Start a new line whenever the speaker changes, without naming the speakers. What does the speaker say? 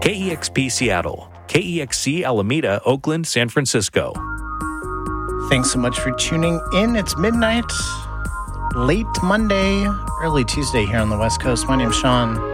KEXP Seattle, KEXC Alameda, Oakland, San Francisco.
Thanks so much for tuning in. It's midnight, late Monday, early Tuesday here on the West Coast. My name's Sean.